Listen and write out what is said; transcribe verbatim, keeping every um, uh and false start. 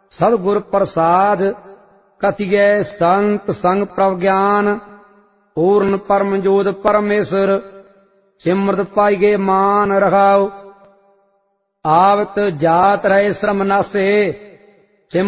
सतगुर प्रसाद कथिगै संत संग प्रभ ज्ञान पूर्ण परम जोत परमेश्वर सिमरत पाई गे मान रखाओ आवत जात रहे श्रम नासे